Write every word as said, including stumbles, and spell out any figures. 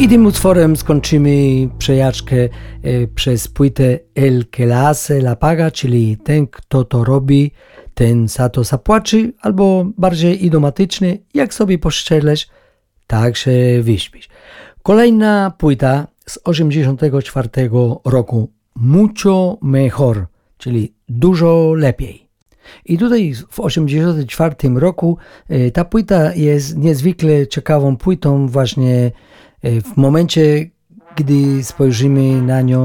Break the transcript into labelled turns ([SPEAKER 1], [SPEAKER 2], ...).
[SPEAKER 1] I tym utworem skończymy przejażdżkę e, przez płytę El que la hace la paga, czyli ten, kto to robi, ten za to zapłaci, albo bardziej idiomatyczny, jak sobie poszczelesz, tak się wyśpisz. Kolejna płyta z osiemdziesiątego czwartego roku, Mucho Mejor, czyli dużo lepiej. I tutaj w osiemdziesiątym czwartym roku e, ta płyta jest niezwykle ciekawą płytą właśnie w momencie, gdy spojrzymy na nią